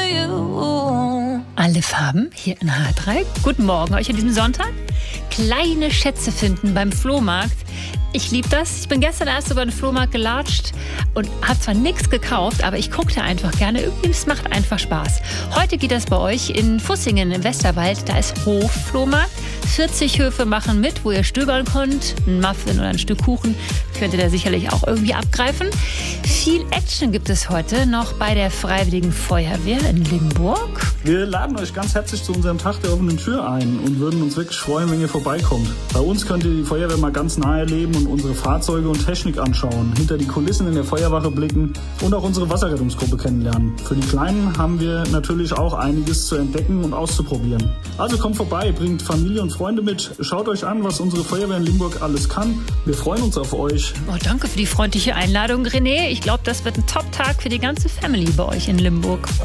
you. Alle Farben hier in H3. Guten Morgen euch an diesem Sonntag. Kleine Schätze finden beim Flohmarkt. Ich liebe das. Ich bin gestern erst über den Flohmarkt gelatscht und habe zwar nichts gekauft, aber ich guckte einfach gerne. Irgendwie, es macht einfach Spaß. Heute geht das bei euch in Fussingen im Westerwald. Da ist Hofflohmarkt. 40 Höfe machen mit, wo ihr stöbern könnt. Ein Muffin oder ein Stück Kuchen könnt ihr da sicherlich auch irgendwie abgreifen. Viel Action gibt es heute noch bei der Freiwilligen Feuerwehr in Limburg. Wir laden euch ganz herzlich zu unserem Tag der offenen Tür ein und würden uns wirklich freuen, wenn ihr vorbeikommt. Bei uns könnt ihr die Feuerwehr mal ganz nahe erleben und unsere Fahrzeuge und Technik anschauen, hinter die Kulissen in der Feuerwache blicken und auch unsere Wasserrettungsgruppe kennenlernen. Für die Kleinen haben wir natürlich auch einiges zu entdecken und auszuprobieren. Also kommt vorbei, bringt Familie und Freunde mit, schaut euch an, was unsere Feuerwehr in Limburg alles kann. Wir freuen uns auf euch. Oh, danke für die freundliche Einladung, René. Ich glaube, das wird ein Top-Tag für die ganze Family bei euch in Limburg.